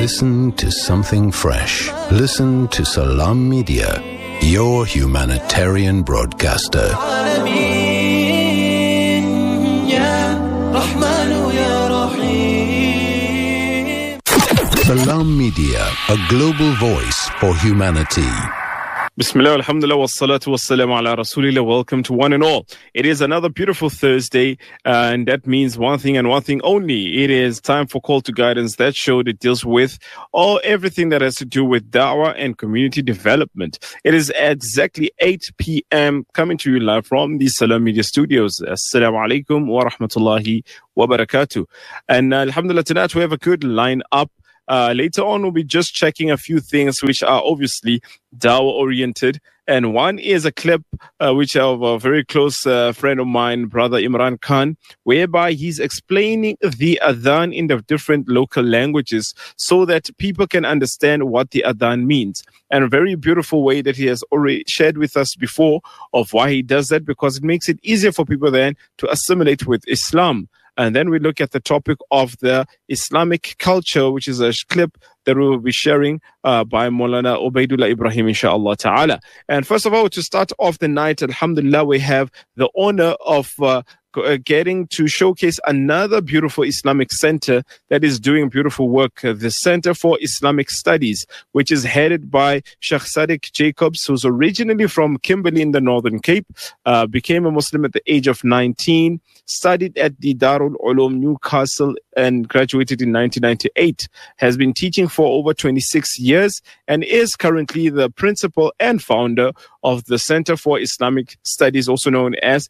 Listen to something fresh. Listen to Salam Media, your humanitarian broadcaster. Salam Media, a global voice for humanity. Bismillah, alhamdulillah, wassalatu wassalamu ala rasulillah. Welcome to one and all. It is another beautiful Thursday, and that means one thing and one thing only. It is time for Call to Guidance, that show that deals with everything that has to do with da'wah and community development. It is exactly 8 p.m. coming to you live from the Salam Media Studios. Assalamu alaikum wa rahmatullahi wa barakatuh. And alhamdulillah, tonight we have a good line up. Later on, we'll be just checking a few things which are obviously dawah-oriented. And one is a clip which I have a very close friend of mine, Brother Imran Khan, whereby he's explaining the adhan in the different local languages so that people can understand what the adhan means. And a very beautiful way that he has already shared with us before of why he does that, because it makes it easier for people then to assimilate with Islam. And then we look at the topic of the Islamic culture, which is a clip that we will be sharing by Maulana Ubaidullah Ibrahim, inshallah ta'ala. And first of all, to start off the night, alhamdulillah, we have the honor of getting to showcase another beautiful Islamic center that is doing beautiful work, the Center for Islamic Studies, which is headed by Sheikh Sadiq Jacobs, who's originally from Kimberley in the Northern Cape, became a Muslim at the age of 19, studied at the Darul Ulum Newcastle and graduated in 1998, has been teaching for over 26 years and is currently the principal and founder of the Center for Islamic Studies, also known as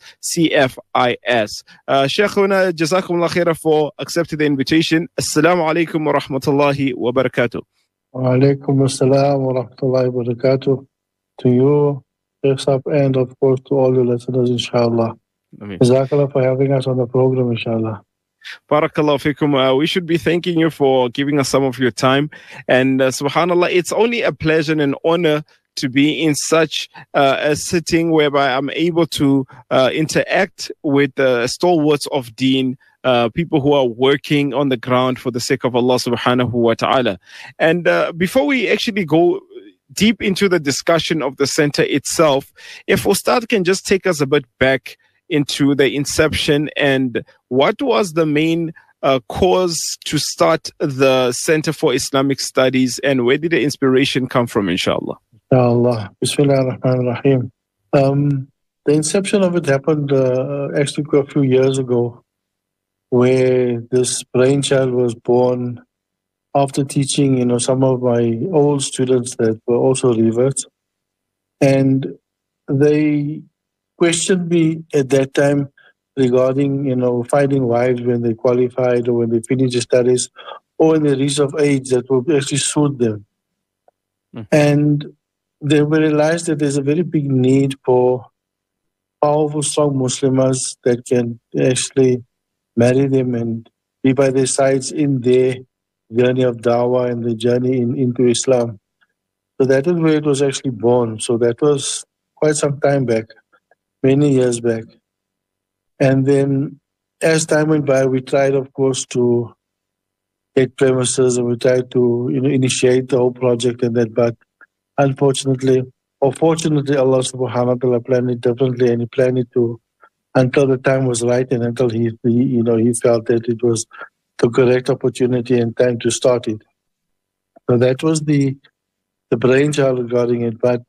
CFIS. Sheikhuna, Jazakumullah khaira for accepting the invitation. Assalamu alaikum wa rahmatullahi wa barakatuh. Wa alaikum assalam wa rahmatullahi wa barakatuh. To you, Sheikh Sab, and of course to all your listeners, inshallah. Jazakallah for having us on the program, inshallah. Barakallah fikum. We should be thanking you for giving us some of your time. And subhanallah, it's only a pleasure and an honor to be in such a setting whereby I'm able to interact with the stalwarts of deen, people who are working on the ground for the sake of Allah subhanahu wa ta'ala. And before we actually go deep into the discussion of the center itself, if Ustad can just take us a bit back into the inception and what was the main cause to start the Center for Islamic Studies, and where did the inspiration come from, inshallah? Inshallah. Bismillah ar-Rahman ar-Rahim. The inception of it happened actually a few years ago, where this brainchild was born after teaching, some of my old students that were also reverts. And they questioned me at that time regarding, finding wives when they qualified or when they finished their studies or when they reach of age that would actually suit them. And they realized that there's a very big need for powerful, strong Muslims that can actually marry them and be by their sides in their journey of dawah and the journey into Islam. So that is where it was actually born. So that was quite some time back, many years back. And then as time went by, we tried, of course, to get premises and we tried to initiate the whole project and that. But unfortunately, or fortunately, Allah subhanahu wa ta'ala planned it differently, and He planned it until the time was right and until He felt that it was the correct opportunity and time to start it. So that was the brainchild regarding it. But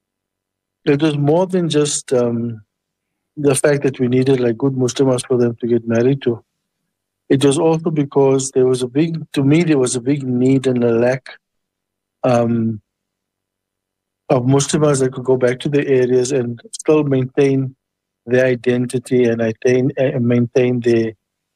it was more than just the fact that we needed good Muslims for them to get married to. It was also because there was a big need and a lack of Muslims that could go back to their areas and still maintain their identity and maintain their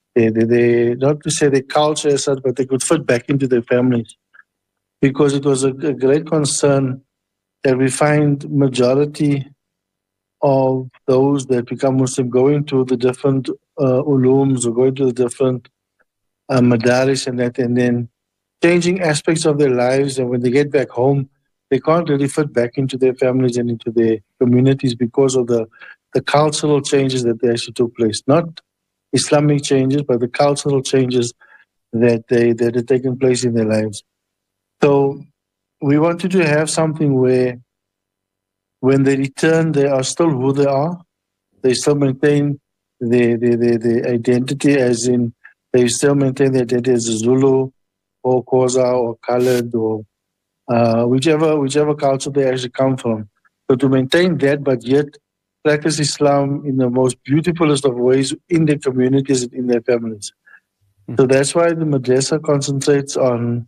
not to say their culture as such, but they could fit back into their families. Because it was a great concern that we find majority of those that become Muslim going to the different ulums or going to the different madaris and that, and then changing aspects of their lives. And when they get back home, they can't really fit back into their families and into their communities because of the cultural changes that they actually took place. Not Islamic changes, but the cultural changes that had taken place in their lives. So we wanted to have something where when they return, they are still who they are. They still maintain the identity, as in they still maintain their identity as a Zulu or Xhosa or Khaled or whichever culture they actually come from. So to maintain that, but yet practice Islam in the most beautifulest of ways in their communities and in their families. So that's why the madrasa concentrates on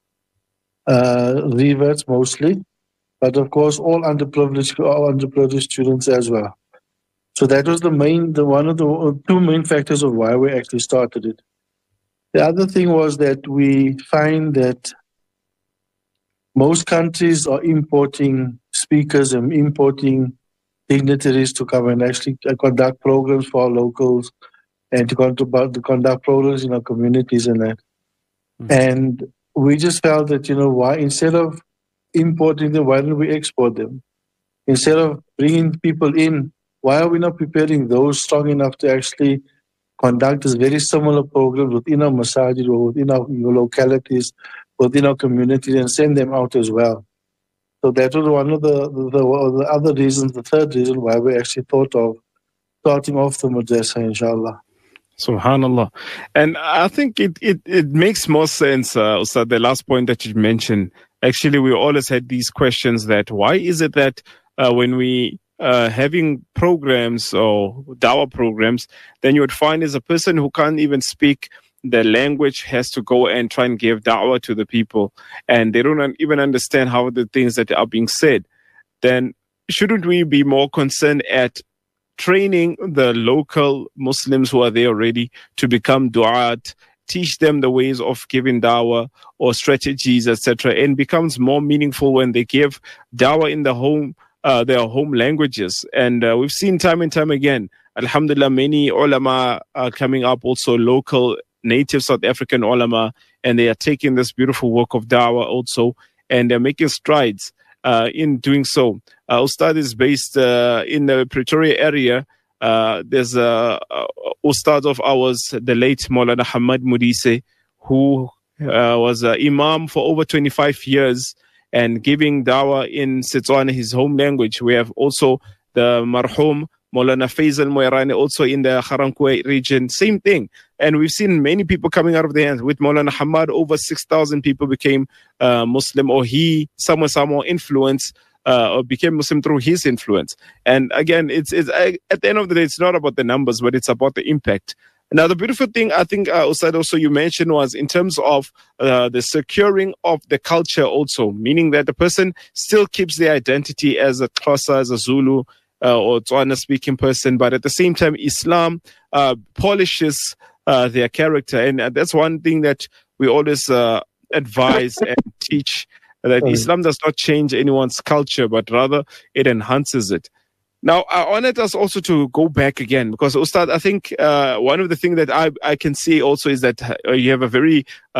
reverts mostly, but of course all underprivileged students as well. So that was one of the two main factors of why we actually started it. The other thing was that we find that most countries are importing speakers and importing dignitaries to come and actually conduct programs for our locals and to conduct programs in our communities and that. And we just felt that, why instead of importing them, why don't we export them? Instead of bringing people in, why are we not preparing those strong enough to actually conduct this very similar programs within our masajid or within our localities, within our communities, and send them out as well? So that was one of the other reasons, the third reason why we actually thought of starting off the madrasa, inshallah. Subhanallah. And I think it makes more sense, Ustad, the last point that you mentioned. Actually, we always had these questions that why is it that when we having programs or dawah programs, then you would find is a person who can't even speak the language has to go and try and give da'wah to the people, and they don't even understand how the things that are being said. Then shouldn't we be more concerned at training the local Muslims who are there already to become du'at, teach them the ways of giving da'wah or strategies, etc., and becomes more meaningful when they give da'wah in their home languages. And we've seen time and time again, alhamdulillah, many ulama are coming up, also local native South African ulama, and they are taking this beautiful work of da'wah also, and they're making strides in doing so. Ustad is based in the Pretoria area. There's a Ustad of ours, the late Maulana Hamad Modise, who was an imam for over 25 years and giving dawah in Setswana, his home language. We have also the marhum Maulana Faisal Moirani, also in the Ga-Rankuwa region, same thing. And we've seen many people coming out of the hands. With Maulana Hamad, over 6,000 people became Muslim, or somehow influenced or became Muslim through his influence. And again, it's at the end of the day, it's not about the numbers, but it's about the impact. Now, the beautiful thing, I think, Ustad, also you mentioned was in terms of the securing of the culture also, meaning that the person still keeps their identity as a Xhosa, as a Zulu, or Tswana-speaking person, but at the same time, Islam polishes their character. And that's one thing that we always advise and teach, that Islam does not change anyone's culture, but rather it enhances it. Now, I wanted us also to go back again, because Ustad, I think one of the things that I can see also is that you have a very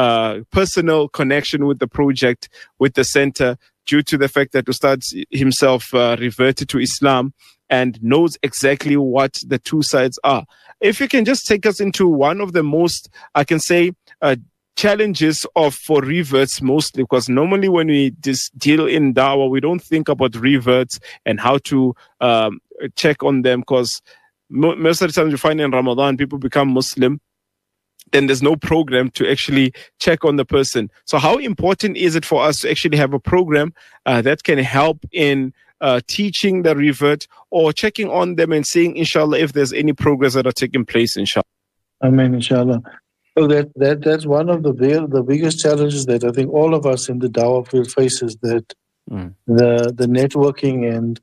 personal connection with the project, with the center, due to the fact that Ustad himself reverted to Islam and knows exactly what the two sides are. If you can just take us into one of the most, I can say, challenges for reverts mostly, because normally when we just deal in dawah, we don't think about reverts and how to check on them, because most of the time you find in Ramadan, people become Muslim, then there's no program to actually check on the person. So how important is it for us to actually have a program that can help in teaching the revert or checking on them and seeing, inshallah, if there's any progress that are taking place, inshallah? Amen, inshallah. So that's one of the biggest challenges that I think all of us in the dawah field faces, that the networking and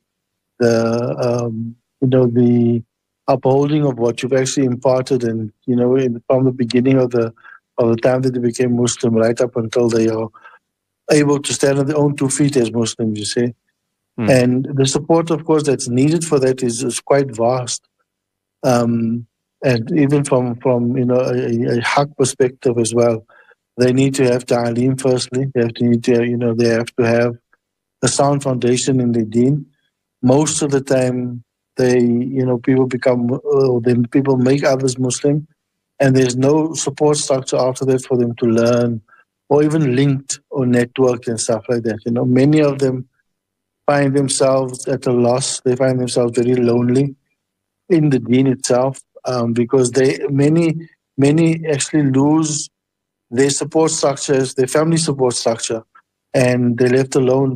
the upholding of what you've actually imparted, and from the beginning of the time that they became Muslim right up until they are able to stand on their own 2 feet as Muslims, you see. And the support, of course, that's needed for that is quite vast. And even from a haq perspective as well, they need to have ta'aleem firstly. They have to have a sound foundation in their deen. Most of the time, people make others Muslim, and there's no support structure after that for them to learn or even linked or network and stuff like that. Many of them find themselves at a loss. They find themselves very lonely in the deen itself, because many actually lose their support structures, their family support structure, and they're left alone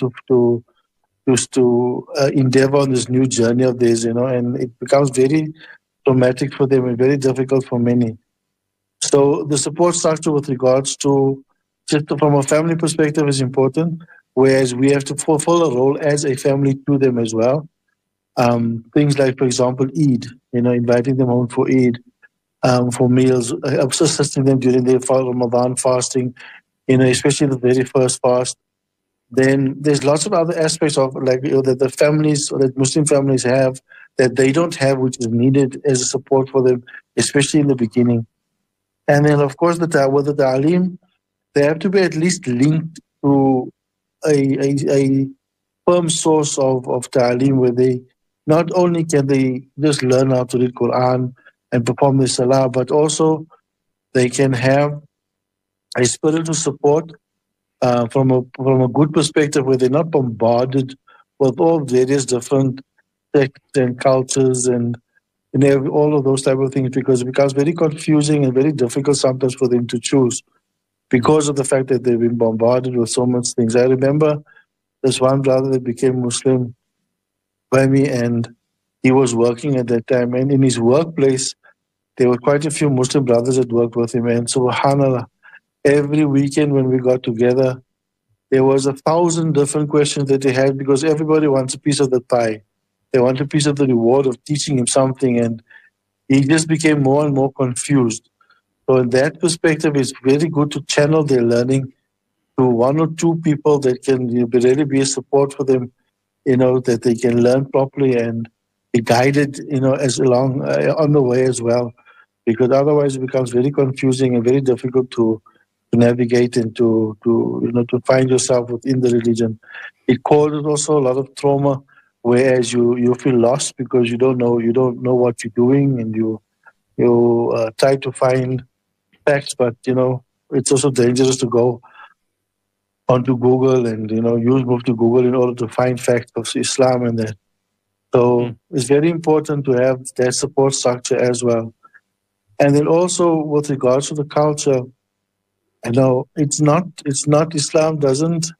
to endeavor on this new journey of theirs, and it becomes very traumatic for them and very difficult for many. So the support structure with regards to just from a family perspective is important, whereas we have to fulfill a role as a family to them as well. Things like, for example, Eid, inviting them home for Eid, for meals, assisting them during their Ramadan fasting, especially the very first fast. Then there's lots of other aspects of that the families or that Muslim families have that they don't have, which is needed as a support for them, especially in the beginning. And then, of course, with the ta'aleem, they have to be at least linked to a firm source of ta'aleem, where they not only can they just learn how to read Quran and perform the salah, but also they can have a spiritual support from a good perspective, where they're not bombarded with all various different sects and cultures and all of those type of things, because it becomes very confusing and very difficult sometimes for them to choose because of the fact that they've been bombarded with so much things. I remember this one brother that became Muslim by me, and he was working at that time, and in his workplace there were quite a few Muslim brothers that worked with him, and subhanallah, every weekend when we got together, there was 1,000 different questions that they had, because everybody wants a piece of the pie. They want a piece of the reward of teaching him something, and he just became more and more confused. So in that perspective, it's very good to channel their learning to one or two people that can really be a support for them, that they can learn properly and be guided, as along on the way as well, because otherwise it becomes very confusing and very difficult to navigate and to find yourself within the religion. It causes also a lot of trauma, whereas you feel lost because you don't know what you're doing, and you try to find facts, but it's also dangerous to go onto Google and move to Google in order to find facts of Islam and that. So it's very important to have that support structure as well. And then also with regards to the culture, it's not Islam doesn't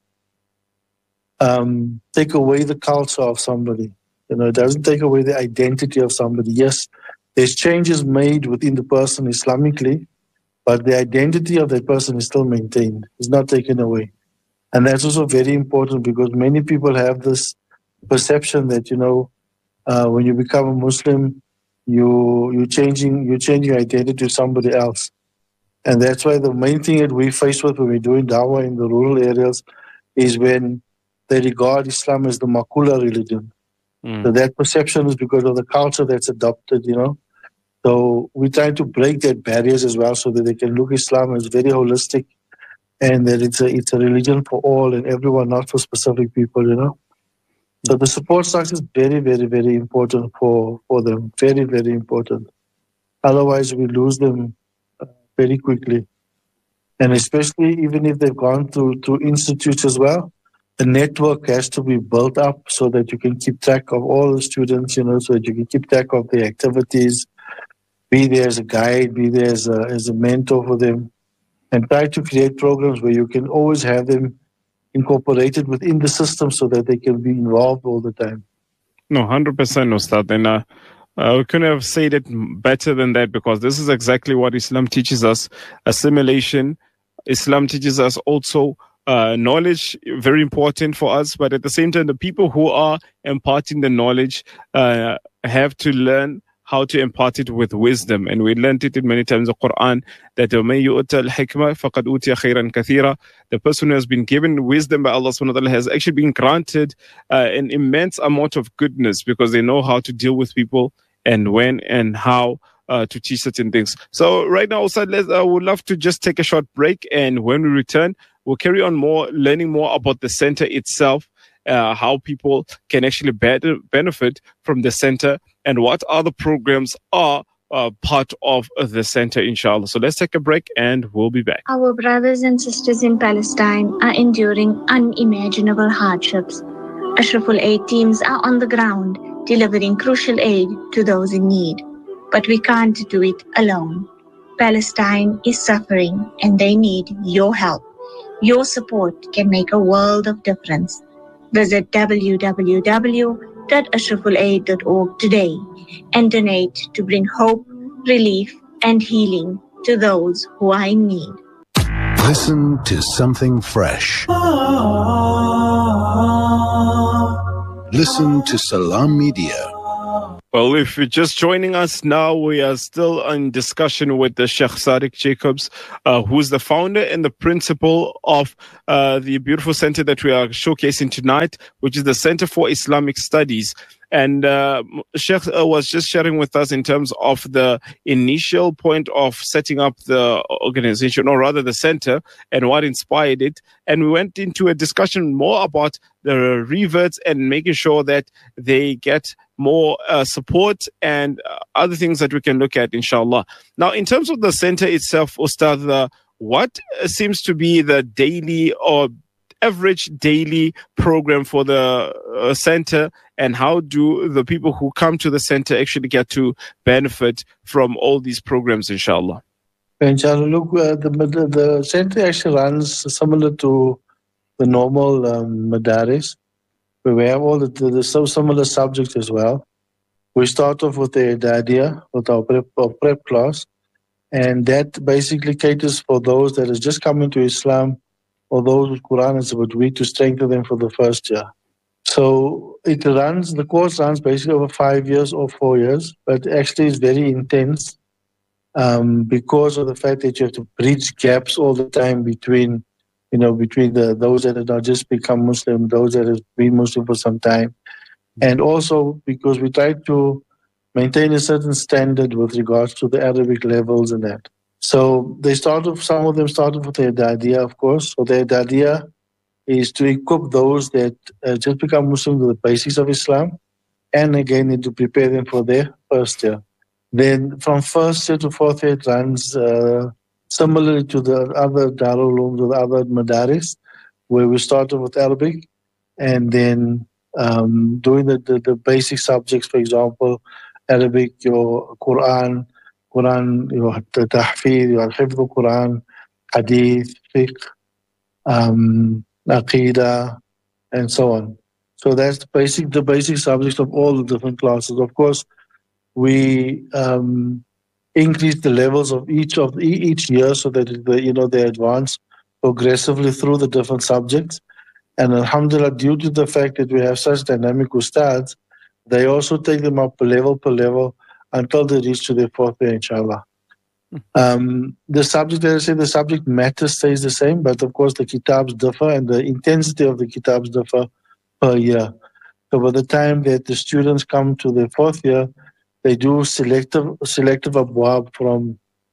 take away the culture of somebody. It doesn't take away the identity of somebody. Yes, there's changes made within the person Islamically, but the identity of that person is still maintained. It's not taken away. And that's also very important, because many people have this perception that, when you become a Muslim, you're changing your identity to somebody else. And that's why the main thing that we face with when we're doing dawah in the rural areas is when they regard Islam as the makula religion. So that perception is because of the culture that's adopted, So we try to break that barriers as well, so that they can look Islam as very holistic, and that it's a religion for all and everyone, not for specific people, So the support structure is very, very, very important for them. Very, very important. Otherwise, we lose them very quickly. And especially even if they've gone through institutes as well, the network has to be built up so that you can keep track of all the students, so that you can keep track of their activities, be there as a guide, be there as a mentor for them, and try to create programs where you can always have them incorporated within the system so that they can be involved all the time. No, 100%, Ustad. And we couldn't have said it better than that, because this is exactly what Islam teaches us, assimilation. Islam teaches us also knowledge, very important for us, but at the same time, the people who are imparting the knowledge have to learn how to impart it with wisdom. And we learned it in many times in the Quran, that the person who has been given wisdom by Allah subhanahu wa ta'ala has actually been granted an immense amount of goodness, because they know how to deal with people and when and how to teach certain things. So right now, Ustad, I would love to just take a short break, and when we return, we'll carry on learning more about the center itself, how people can actually benefit from the center, and what other programs are part of the center, inshallah. So let's take a break and we'll be back. Our brothers and sisters in Palestine are enduring unimaginable hardships. Ashraful Aid teams are on the ground, delivering crucial aid to those in need. But we can't do it alone. Palestine is suffering and they need your help. Your support can make a world of difference. Visit www.ashrafulaid.org today and donate to bring hope, relief, and healing to those who are in need. Listen to something fresh. Listen to Salam Media. Well, if you're just joining us now, we are still in discussion with the Sheikh Sadiq Jacobs, who's the founder and the principal of the beautiful center that we are showcasing tonight, which is the Center for Islamic Studies. And Sheikh was just sharing with us in terms of the initial point of setting up the organization, or rather the center, and what inspired it. And we went into a discussion more about the reverts and making sure that they get more support and other things that we can look at, inshallah. Now, in terms of the center itself, Ustad, what seems to be the daily or average daily program for the center, and how do the people who come to the center actually get to benefit from all these programs, inshallah? Inshallah, look, the center actually runs similar to the normal madaris, where we have all the similar subjects as well. We start off with the Idadiyah, with our prep class, and that basically caters for those that is just coming to Islam, or those with Quran is about weak, to strengthen them for the first year. So the course runs basically over 5 years or 4 years, but actually it's very intense because of the fact that you have to bridge gaps all the time between those that have not just become Muslim, those that have been Muslim for some time. And also because we try to maintain a certain standard with regards to the Arabic levels and that. So some of them started with the Idadiyah, of course. So the Idadiyah is to equip those that just become Muslim with the basics of Islam, and again need to prepare them for their first year. Then from first year to fourth year, it runs similarly to the other Darul Ulooms or the other Madaris, where we started with Arabic, and then doing the basic subjects, for example, Arabic, your Quran, your Tahfidh, your Hifdh Quran, Hadith, Fiqh, Aqidah, and so on. So that's the basic subjects of all the different classes. Of course, we increase the levels of each year so that they advance progressively through the different subjects. And alhamdulillah, due to the fact that we have such dynamic ustads, they also take them up level per level until they reach to their fourth year, inshallah. The subject, as I say, the subject matter stays the same, but of course the kitabs differ and the intensity of the kitabs differ per year. So by the time that the students come to their fourth year, they do selective abwab from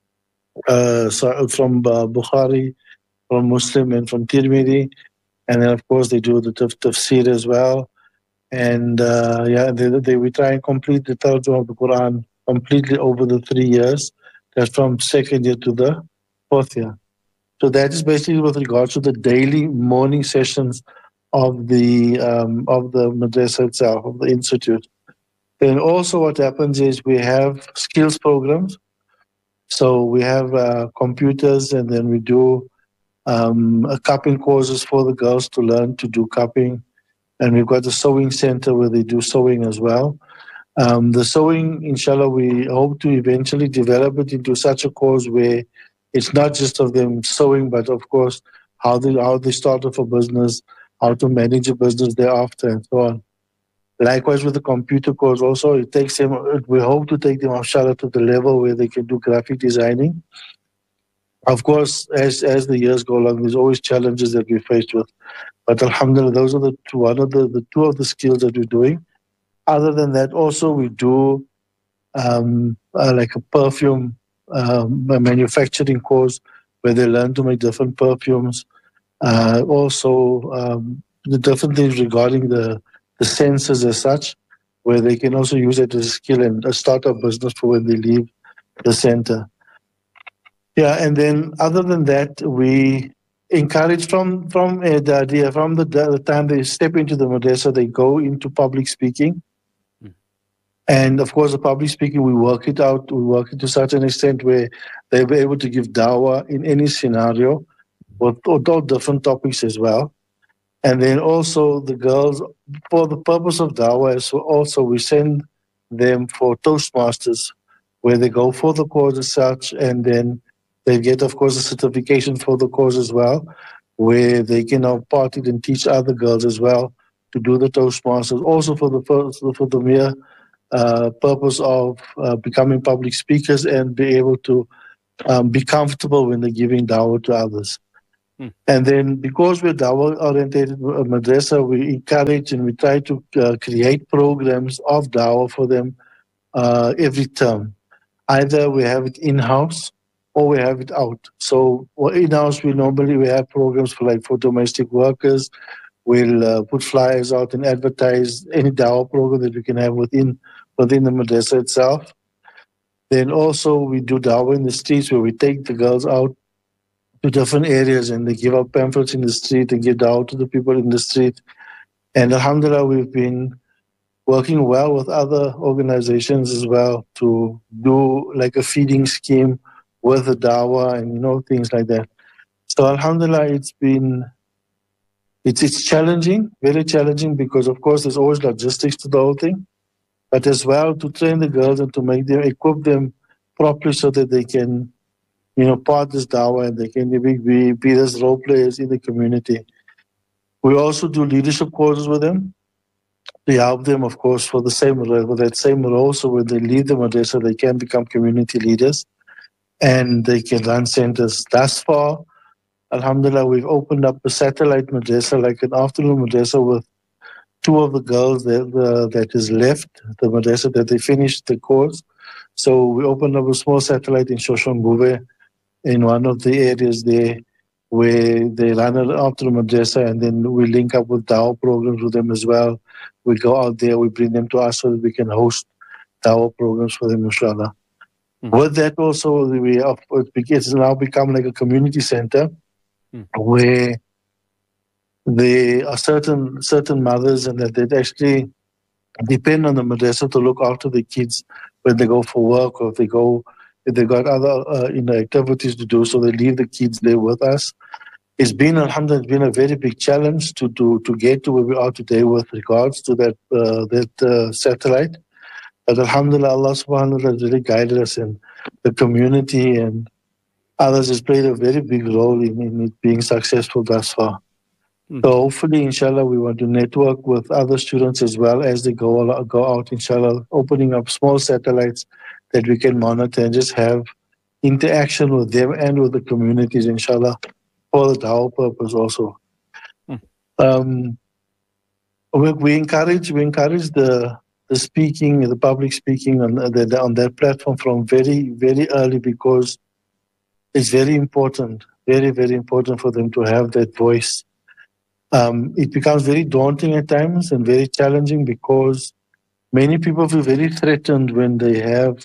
Bukhari, from Muslim, and from Tirmidhi, and then of course they do the tafsir as well. And we try and complete the tarjumah of the Quran completely over the 3 years. That's from second year to the fourth year. So that is basically with regards to the daily morning sessions of the madrasa itself, of the institute. Then also what happens is we have skills programs. So we have computers, and then we do cupping courses for the girls to learn to do cupping. And we've got the sewing center where they do sewing as well. The sewing, inshallah, we hope to eventually develop it into such a course where it's not just of them sewing, but of course how they start off a business, how to manage a business thereafter, and so on. Likewise with the computer course also, it takes them, we hope to take them, inshallah, to the level where they can do graphic designing. Of course, as the years go along, there's always challenges that we're faced with. But alhamdulillah, those are the two of the skills that we're doing. Other than that, also we do like a perfume manufacturing course where they learn to make different perfumes. Also, the different things regarding the senses as such, where they can also use it as a skill and start a business for when they leave the center. Yeah, and then other than that, we encourage from the time they step into the madrasa, they go into public speaking. And of course, the public speaking, we work it out. We work it to such an extent where they'll be able to give dawah in any scenario with all different topics as well. And then also the girls, for the purpose of dawah, so also we send them for Toastmasters, where they go for the course as such, and then they get, of course, a certification for the course as well, where they can now part it and teach other girls as well to do the Toastmasters, also for the mere purpose of becoming public speakers and be able to be comfortable when they're giving dawah to others. And then because we're dawah-oriented madrasa, we encourage and we try to create programs of dawah for them every term. Either we have it in-house or we have it out. So in-house, we have programs for domestic workers. We'll put flyers out and advertise any dawah program that we can have within the madrasa itself. Then also we do dawah in the streets, where we take the girls out to different areas and they give out pamphlets in the street and give dawah to the people in the street. And alhamdulillah, we've been working well with other organizations as well to do like a feeding scheme with the dawah and things like that. So alhamdulillah, it's challenging, very challenging, because of course there's always logistics to the whole thing, but as well to train the girls and to equip them properly so that they can part this dawah and they can be as role players in the community. We also do leadership courses with them to help them, of course, with that same role. So when they leave the madrasa, they can become community leaders and they can run centers. Thus far, alhamdulillah, we've opened up a satellite madrasa, like an afternoon madrasa with two of the girls that is left, the madrasa that they finished the course. So we opened up a small satellite in Shoshanguve, in one of the areas there where they run after the madrasa, and then we link up with dawah programs with them as well. We go out there, we bring them to us so that we can host dawah programs for them, inshallah. With that also, it's now become like a community center where there are certain mothers and that actually depend on the madrasa to look after the kids when they go for work, or if they got other activities to do, so they leave the kids there with us. It's been, alhamdulillah, a very big challenge to get to where we are today with regards to that satellite. But alhamdulillah, Allah subhanahu wa ta'ala has really guided us, and the community and others has played a very big role in it being successful thus far. So hopefully, inshallah, we want to network with other students as well as they go out, inshallah, opening up small satellites that we can monitor and just have interaction with them and with the communities, inshallah, for the dawah purpose also. We encourage the speaking, the public speaking on that platform from very, very early, because it's very important, very, very important for them to have that voice. It becomes very daunting at times and very challenging, because many people feel very threatened when they have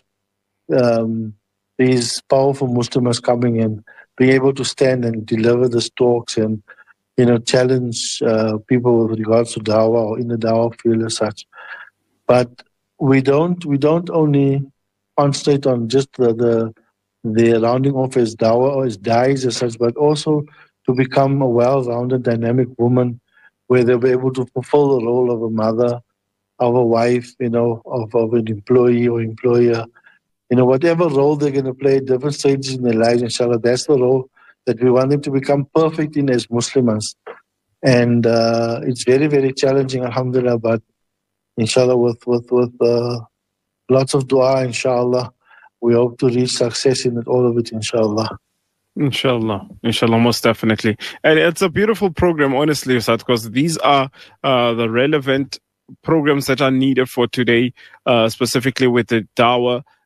these powerful Muslims coming in, being able to stand and deliver the talks and challenge people with regards to dawah or in the dawah field as such. But we don't only concentrate on just the rounding off as dawah or as dais as such, but also to become a well-rounded, dynamic woman, where they'll be able to fulfill the role of a mother, of a wife, of an employee or employer. Whatever role they're going to play at different stages in their lives, inshallah, that's the role that we want them to become perfect in as Muslims. And it's very, very challenging, alhamdulillah, but inshallah, with lots of dua, inshallah, we hope to reach success in all of it, inshallah. Inshallah, most definitely. And it's a beautiful program, honestly, Ustad, because these are the relevant programs that are needed for today, specifically with the dawah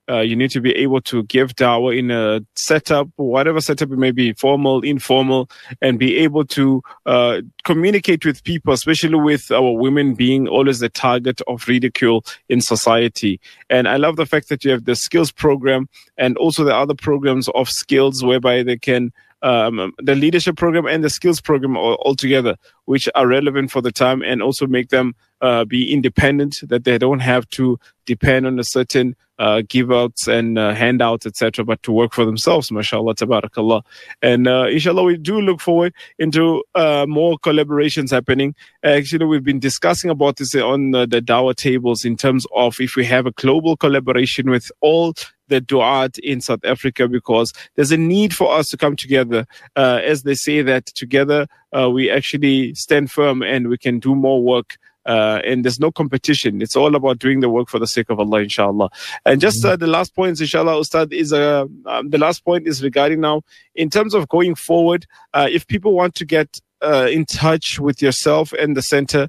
You need to be able to give dawah in a setup, whatever setup it may be, formal, informal, and be able to communicate with people, especially with our women being always the target of ridicule in society. And I love the fact that you have the skills program and also the other programs of skills whereby they can the leadership program and the skills program all together, which are relevant for the time and also make them be independent, that they don't have to depend on a certain give outs and handouts, etc., but to work for themselves, mashallah, tabarakallah. And inshallah, we do look forward into more collaborations happening. Actually, we've been discussing about this on the dawah tables in terms of if we have a global collaboration with all the du'at in South Africa, because there's a need for us to come together. As they say that together we actually stand firm and we can do more work. And there's no competition. It's all about doing the work for the sake of Allah, inshallah. And just the last point, inshallah, Ustad, is the last point is regarding now, in terms of going forward, if people want to get in touch with yourself and the center,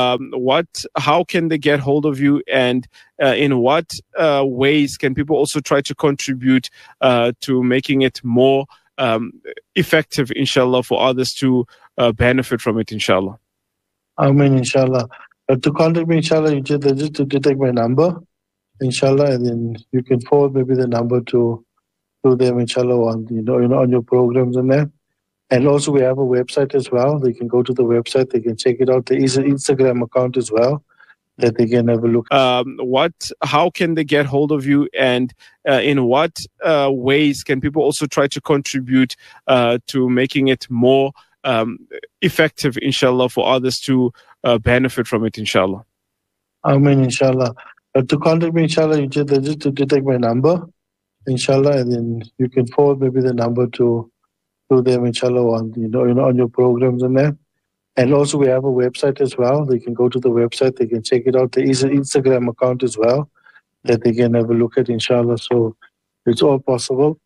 how can they get hold of you, and in what ways can people also try to contribute to making it more effective, inshallah, for others to benefit from it, inshallah? Amen, inshallah. To contact me, inshallah, you just to take my number, inshallah, and then you can forward maybe the number to them, inshallah, on your programs and that. And also we have a website as well. They can go to the website, they can check it out. There is an Instagram account as well that they can have a look. How can they get hold of you, and in what ways can people also try to contribute to making it more effective, inshallah, for others to benefit from it, inshallah? Amen, inshallah. To contact me, inshallah, you just to take my number, inshallah, and then you can forward maybe the number to them, inshallah, on your programs and that. And also we have a website as well. They can go to the website, they can check it out. There is an Instagram account as well that they can have a look at, inshallah. So it's all possible.